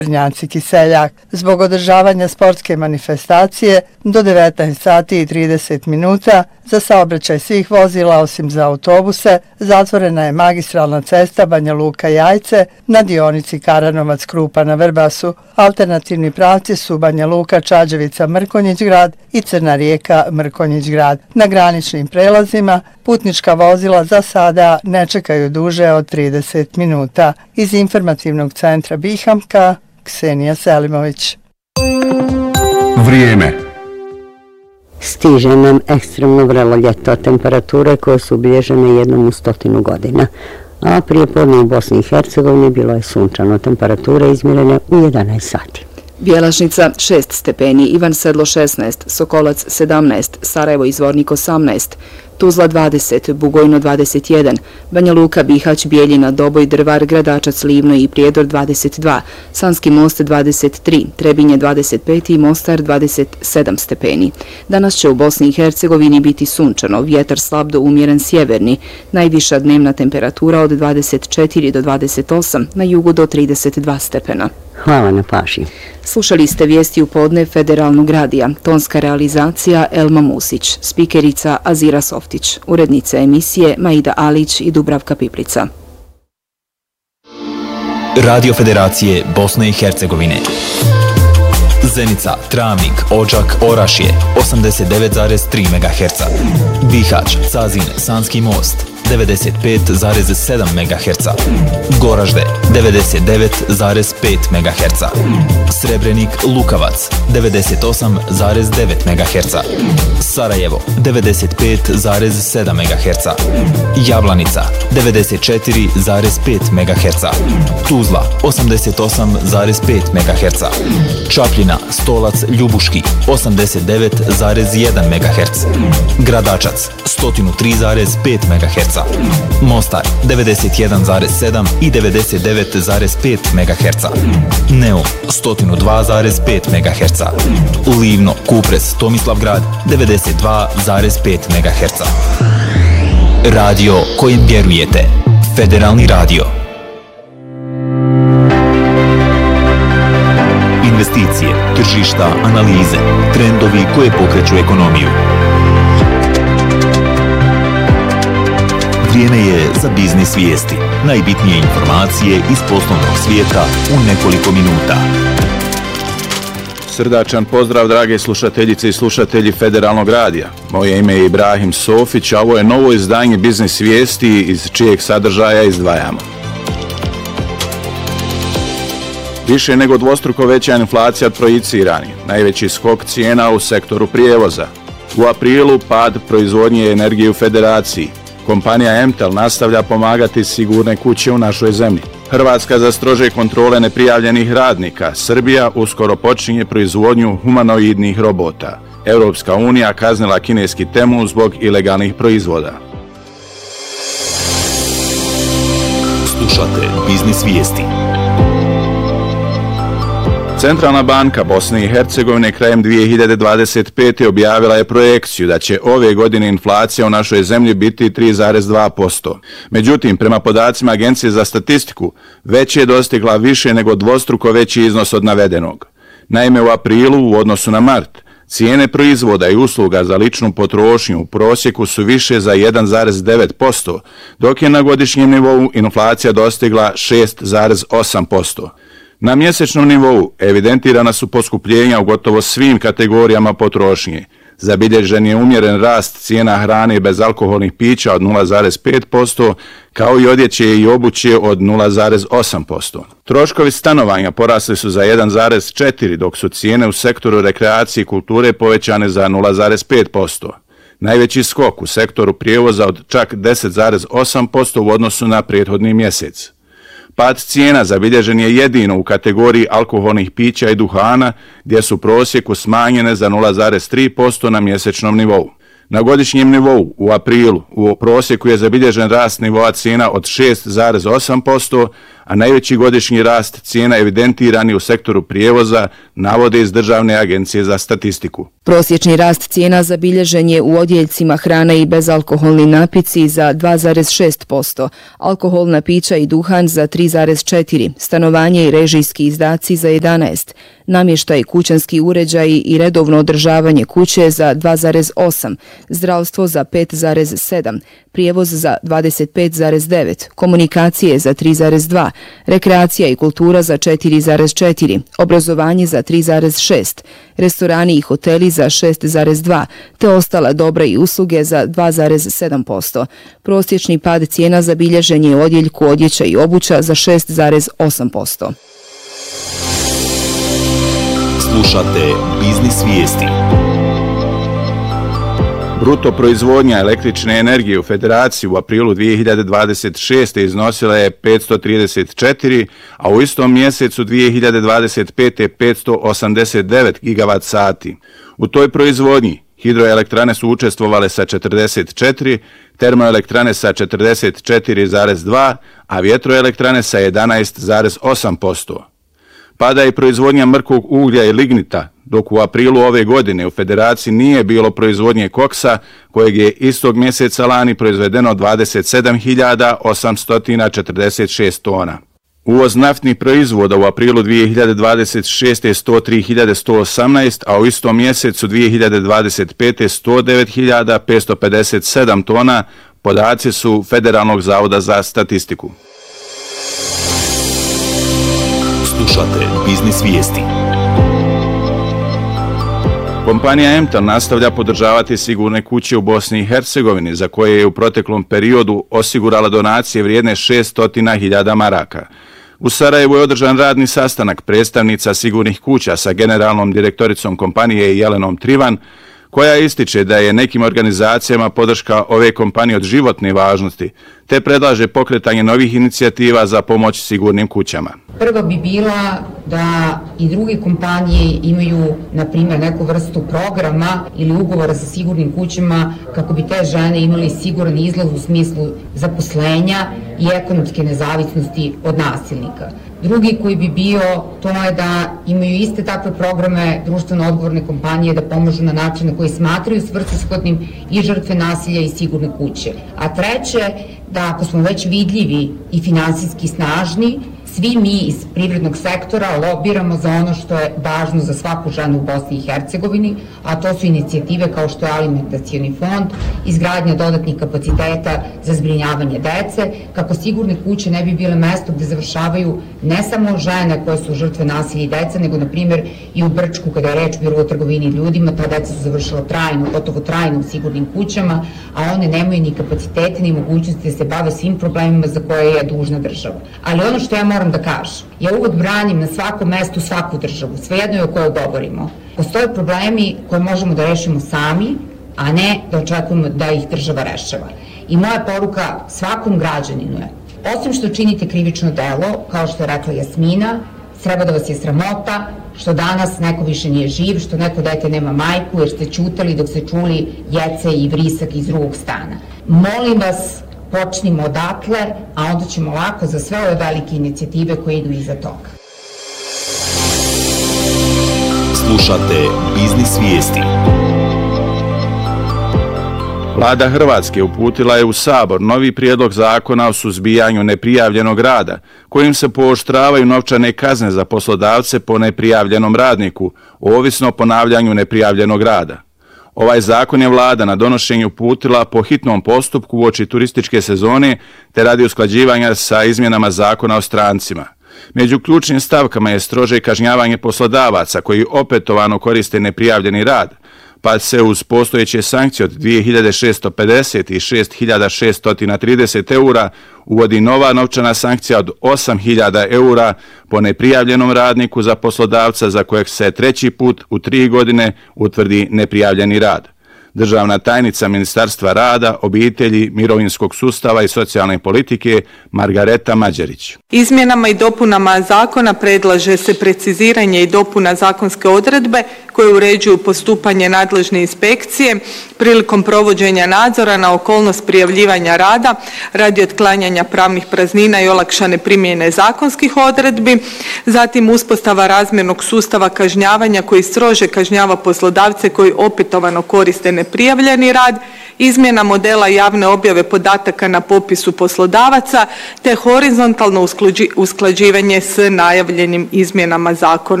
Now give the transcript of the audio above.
Brnjaci Kiseljak. Zbog održavanja sportske manifestacije do 19 sati i 30 minuta za saobraćaj svih vozila osim za autobuse zatvorena je magistralna cesta Banja Luka-Jajce na dionici Karanovac-Krupa na Vrbasu. Alternativni pravci su Banja Luka-Čađevica-Mrkonjić grad i Crna Rijeka-Mrkonjić grad. Na graničnim prelazima putnička vozila za sada ne čekaju duže od 30 minuta. Iz informativnog centra Bihamka, Ksenija Selimović. Vrijeme. Stiže nam ekstremno vrelo ljeto, temperature koje su obilježene jednom u 100 godina. A prije podne u Bosni i Hercegovini bilo je sunčano, temperature izmjerene u 11 sati. Bjelašnica 6 stepeni, Ivan Sedlo 16, Sokolac 17, Sarajevo Izvornik 18, Tuzla 20, Bugojno 21, Banja Luka, Bihać, Bijeljina, Doboj, Drvar, Gradačac, Livno i Prijedor 22, Sanski Most 23, Trebinje 25 i Mostar 27 stepeni. Danas će u Bosni i Hercegovini biti sunčano, vjetar slab do umjeren sjeverni, najviša dnevna temperatura od 24 do 28, na jugu do 32 stepena. Hvala na pažnji. Slušali ste vijesti u podne Federalnog radija, tonska realizacija Elma Musić, spikerica Azira Softić, urednice emisije Maida Alić i Dubravka Piplica. Radio Federacije Bosne i Hercegovine. Zenica, Travnik, Odžak, Orašje 89,3 MHz. Bihać, Cazin, Sanski Most 95,7 MHz. Goražde 99,5 MHz. Srebrenik, Lukavac 98,9 MHz. Sarajevo 95,7 MHz. Jablanica 94,5 MHz. Tuzla 88,5 MHz. Čapljina, Stolac, Ljubuški 89,1 MHz. Gradačac 103,5 MHz. Mostar 91,7 i 99,5 MHz. Neum 102,5 MHz. Livno, Kupres, Tomislavgrad 92,5 MHz. Radio kojim vjerujete. Federalni radio. Investicije, tržišta, analize, trendovi koje pokreću ekonomiju. Vrijeme je za biznis vijesti. Najbitnije informacije iz poslovnog svijeta u nekoliko minuta. Srdačan pozdrav, drage slušateljice i slušatelji Federalnog radija. Moje ime je Ibrahim Sofić, a ovo je novo izdanje biznis vijesti iz čijeg sadržaja izdvajamo. Više nego dvostruko veća inflacija od projiciranih. Najveći skok cijena u sektoru prijevoza. U aprilu pad proizvodnje energije u Federaciji. Kompanija MTEL nastavlja pomagati sigurne kuće u našoj zemlji. Hrvatska za strože kontrole neprijavljenih radnika. Srbija uskoro počinje proizvodnju humanoidnih robota. Europska unija kaznila kineski Temu zbog ilegalnih proizvoda. Slušate biznis vijesti. Centralna banka Bosne i Hercegovine krajem 2025. objavila je projekciju da će ove godine inflacija u našoj zemlji biti 3,2%. Međutim, prema podacima Agencije za statistiku, već je dostigla više nego dvostruko veći iznos od navedenog. Naime, u aprilu u odnosu na mart, cijene proizvoda i usluga za ličnu potrošnju u prosjeku su više za 1,9%, dok je na godišnjem nivou inflacija dostigla 6,8%. Na mjesečnom nivou evidentirana su poskupljenja u gotovo svim kategorijama potrošnje. Zabilježen je umjeren rast cijena hrane i bezalkoholnih pića od 0,5%, kao i odjeće i obuće od 0,8%. Troškovi stanovanja porasli su za 1,4%, dok su cijene u sektoru rekreacije i kulture povećane za 0,5%. Najveći skok u sektoru prijevoza od čak 10,8% u odnosu na prethodni mjesec. Pad cijena zabilježen je jedino u kategoriji alkoholnih pića i duhana, gdje su prosjeku smanjene za 0,3% na mjesečnom nivou. Na godišnjem nivou u aprilu u prosjeku je zabilježen rast nivoa cijena od 6,8%, a najveći godišnji rast cijena evidentiran je u sektoru prijevoza, navode iz Državne agencije za statistiku. Prosječni rast cijena zabilježen je u odjeljcima hrana i bezalkoholni napici za 2,6%, alkoholna pića i duhan za 3,4%, stanovanje i režijski izdaci za 11%, namještaj, kućanski uređaji i redovno održavanje kuće za 2,8%, zdravstvo za 5,7%, prijevoz za 25,9%, komunikacije za 3,2%, rekreacija i kultura za 4,4%, obrazovanje za 3,6%, restorani i hoteli za 6,2%, te ostala dobra i usluge za 2,7%. Prosječni pad cijena zabilježen je u odjeljku odjeća i obuća za 6,8%. Slušate Biznis vijesti. Bruto proizvodnja električne energije u Federaciji u aprilu 2026. iznosila je 534, a u istom mjesecu 2025. 589 gigavat sati. U toj proizvodnji hidroelektrane su učestvovale sa 44, termoelektrane sa 44,2, a vjetroelektrane sa 11,8%. Pada i proizvodnja mrkog uglja i lignita, dok u aprilu ove godine u Federaciji nije bilo proizvodnje koksa, kojeg je istog mjeseca lani proizvedeno 27.846 tona. Uvoz naftnih proizvoda u aprilu 2026. je 103.118, a u istom mjesecu 2025. 109.557 tona, podaci su Federalnog zavoda za statistiku. Slušate Biznis vijesti. Kompanija Emtel nastavlja podržavati sigurne kuće u Bosni i Hercegovini, za koje je u proteklom periodu osigurala donacije vrijedne 600.000 maraka. U Sarajevu je održan radni sastanak predstavnica sigurnih kuća sa generalnom direktoricom kompanije Jelenom Trivan, koja ističe da je nekim organizacijama podrška ove kompanije od životne važnosti, te predlaže pokretanje novih inicijativa za pomoć sigurnim kućama. Prva bi bila da i druge kompanije imaju, na primjer, neku vrstu programa ili ugovora sa sigurnim kućama kako bi te žene imali siguran izlaz u smislu zaposlenja i ekonomske nezavisnosti od nasilnika. Drugi koji bi bio, to je da imaju iste takve programe društveno odgovorne kompanije da pomažu na način na koji smatraju svrsishodnim i žrtve nasilja i sigurne kuće. A treće, da ako smo već vidljivi i finansijski snažni, svi mi iz privrednog sektora lobiramo za ono što je važno za svaku ženu u Bosni i Hercegovini, a to su inicijative kao što je alimentacioni fond, izgradnja dodatnih kapaciteta za zbrinjavanje dece, kako sigurne kuće ne bi bile mesto gde završavaju ne samo žene koje su žrtve nasilja i deca, nego na primjer i u Brčku kada je reč bilo o trgovini ljudima, ta deca su završila trajno, gotovo trajno u sigurnim kućama, a one nemaju ni kapacitete ni mogućnosti da se bave svim problemima za koje je dužna država. Ali ono što ja moram da kažem, ja uvek branim na svakom mestu svaku državu, svejedno je o kojoj govorimo. Postoje problemi koje možemo da rešimo sami, a ne da očekujemo da ih država rešava. I moja poruka svakom građaninu je, osim što činite krivično delo, kao što je rekla Jasmina, treba da vas je sramota što danas neko više nije živ, što neko dete nema majku, jer ste ćutali dok ste čuli jece i vrisak iz drugog stana. Molim vas, počnimo odatle, a onda ćemo lako za sve ove velike inicijative koje idu iza toga. Slušate Biznis vijesti. Vlada Hrvatske uputila je u Sabor novi prijedlog zakona o suzbijanju neprijavljenog rada, kojim se pooštravaju novčane kazne za poslodavce po neprijavljenom radniku, ovisno o ponavljanju neprijavljenog rada. Ovaj zakon je vlada na donošenju uputila po hitnom postupku uoči turističke sezone te radi usklađivanja sa izmjenama zakona o strancima. Među ključnim stavkama je strože kažnjavanje poslodavaca koji opetovano koriste neprijavljeni rad, pa se uz postojeće sankcije od 2.650 i 6.630 eura uvodi nova novčana sankcija od 8.000 eura po neprijavljenom radniku za poslodavca za kojeg se treći put u 3 godine utvrdi neprijavljeni rad. Državna tajnica Ministarstva rada, obitelji, mirovinskog sustava i socijalne politike Margareta Mađerić. Izmjenama i dopunama zakona predlaže se preciziranje i dopuna zakonske odredbe koje uređuju postupanje nadležne inspekcije prilikom provođenja nadzora na okolnost prijavljivanja rada radi otklanjanja pravnih praznina i olakšane primjene zakonskih odredbi, zatim uspostava razmjernog sustava kažnjavanja koji strože kažnjava poslodavce koji opetovano koriste neprijavljeni rad, izmjena modela javne objave podataka na popisu poslodavaca te horizontalno usklađivanje s najavljenim izmjenama zakona